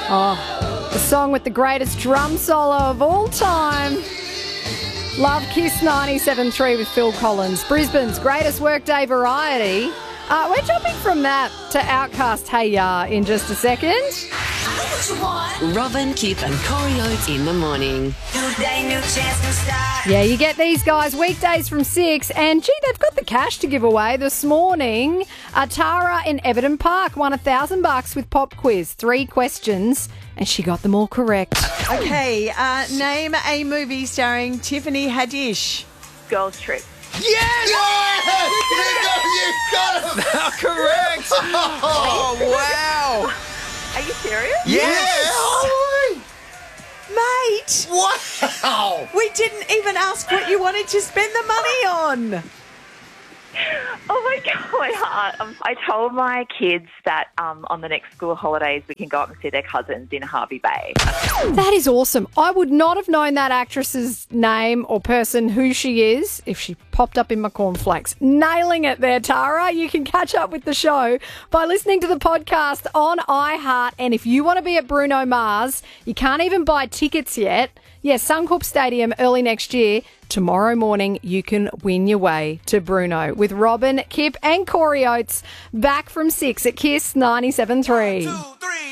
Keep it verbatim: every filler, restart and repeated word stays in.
Oh, the song with the greatest drum solo of all time. Love Kiss ninety-seven point three with Phil Collins. Brisbane's greatest workday variety. Uh, we're jumping from that to Outcast Hey Ya in just a second. Robin, Kip and Corey Oates in the morning. Yeah, you get these guys weekdays from six, and gee, they've got the cash to give away. This morning, uh, Tara in Everton Park won a thousand bucks with Pop Quiz. Three questions, and she got them all correct. Okay, uh, name a movie starring Tiffany Haddish. Girls Trip. Yes! Yes! You got, you got it! Correct! Oh, wow! Are you serious? Yes! Mate! Wow! We didn't even ask what you wanted to spend the money on. Oh my God, my heart. Um, I told my kids that um, on the next school holidays we can go up and see their cousins in Harvey Bay. That is awesome. I would not have known that actress's name or person, who she is, if she popped up in my cornflakes. Nailing it there, Tara. You can catch up with the show by listening to the podcast on iHeart. And if you want to be at Bruno Mars, you can't even buy tickets yet. Yes, yeah, Suncorp Stadium early next year. Tomorrow morning, you can win your way to Bruno with Robin, Kip and Corey Oates back from six at Kiss ninety-seven point three.